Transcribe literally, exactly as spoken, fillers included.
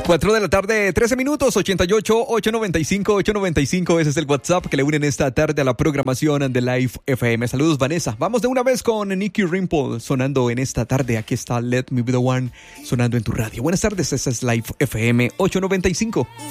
cuatro de la tarde, trece minutos, ochenta y ocho, ochocientos noventa y cinco, ochocientos noventa y cinco. Ese es el WhatsApp que le unen esta tarde a la programación de Live F M. Saludos, Vanessa. Vamos de una vez con Nicky Rimple sonando en esta tarde. Aquí está Let Me Be The One sonando en tu radio. Buenas tardes, esta es Live F M ochocientos noventa y cinco.